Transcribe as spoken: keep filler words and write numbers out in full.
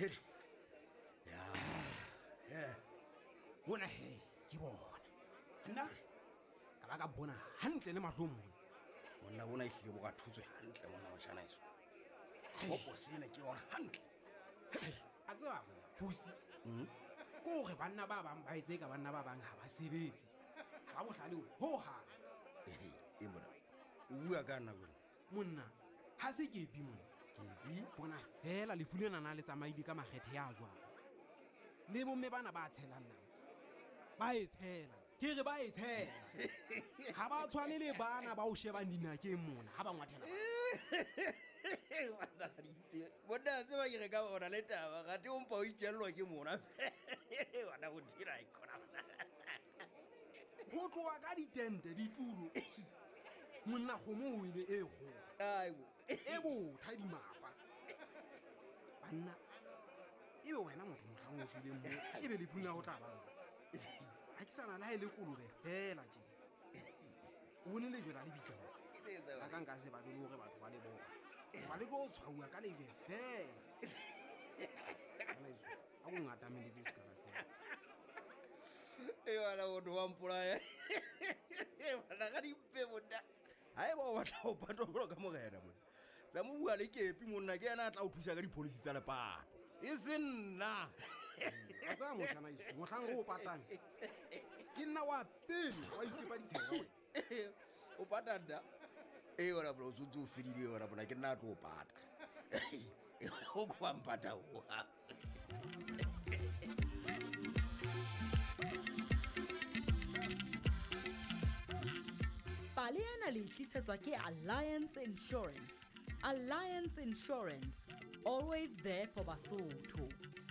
Hele. Ya. Yeah. Bona he, ke bona. Nna ka ba ka bona hantle le mahlong mona. Monna bona ihlile go ka thutswe hantle monna wa shana iso. Gopo sena ke yona hantle. A tseba bona, Fusi. Mhm. Ko re banna ba bang ba etse ka banna ba bang ha ba sebetse. Ha ba bohlale ho ha. Eh, e mona. O bua ka nna bona. Monna, ha se ke bi mona. Ke bi bona fela le fulena na le tsamaile ka makgethe ya jwang. Le bomme bana ba tshelang nang. Ba etshela. Ke re ba etshela. Ha ba tshwane le bana ba o sheba dinakeng mona ha ba ngwathela. Bona se ba ke ga bona le taba ga te o mpa o itjellwa ke mona. Wana go dira ikona. Ho tloa ka ditente ditulo. Monna kgomo o ile e go. Aibo. E bo tha di mapa. Banna. Ebe wena motho mohlang o shile mo. Ebe le pula o tla ba. Ha ke sana la ile kolobe fela tje. O bone le jela le bitlo. Ba ka nka se ba dilo hore batho ba le bona. Ba le go tshwaua ka leve fela. Ana iso. A go ngata meletse se kana se. E wala o do wampula. E wala ga di pe bona. Hae ba o batla o patolo ka mogena bona. Tsa mo bua le kepi monna ke yana a tla o thusa ka dipolisi tsa lepato. E se nna. A tsa mo shana iso. Mohlang go patang. Ke nna wa pele wa ikepa ditshego. O patanda. E ora bro o tsu fedile ora bona ke nna tlo o pata. O kwa mpata o. Paleana le tlisetswa ke Alliance Insurance. Alliance Insurance, always there for Basotho.